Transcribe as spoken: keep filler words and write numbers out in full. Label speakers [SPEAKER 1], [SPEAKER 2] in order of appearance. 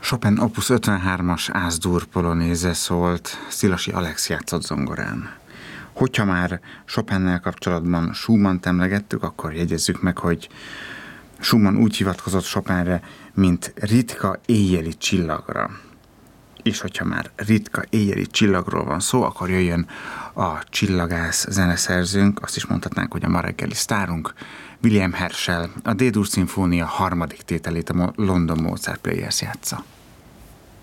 [SPEAKER 1] Chopin opus ötvenhármas Ás-dur polonéze szólt, Szilasi Alex játszott zongorán. Hogyha már Chopinnel kapcsolatban Schumannt emlegettük, akkor jegyezzük meg, hogy Schumann úgy hivatkozott Chopinre, mint ritka éjjeli csillagra. És hogyha már ritka éjjeli csillagról van szó, akkor jöjjön a csillagász zeneszerzőnk, azt is mondhatnánk, hogy a ma reggeli sztárunk, William Herschel, a D-dur szimfónia harmadik tételét a London Mozart Players játsza.